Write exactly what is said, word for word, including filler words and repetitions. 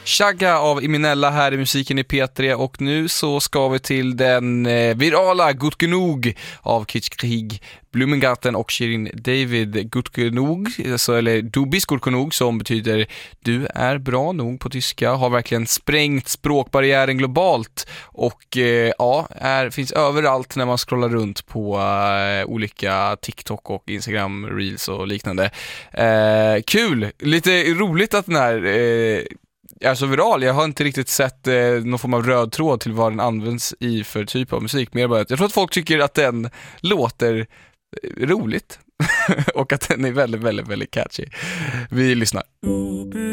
Chagga av Iminella här i musiken i P tre, och nu så ska vi till den eh, virala Gut Genug av Kitschkrieg, Blumengarten och Shirin David. Gut Genug, alltså, eller Du bist gut genug, som betyder du är bra nog på tyska, har verkligen sprängt språkbarriären globalt och eh, ja, är, finns överallt när man scrollar runt på eh, olika TikTok och Instagram Reels och liknande. Eh, kul, lite roligt att den här eh, är så viral. Jag har inte riktigt sett eh, någon form av röd tråd till vad den används i för typ av musik. Mer bara att jag tror att folk tycker att den låter roligt och att den är väldigt, väldigt, väldigt catchy. Vi lyssnar.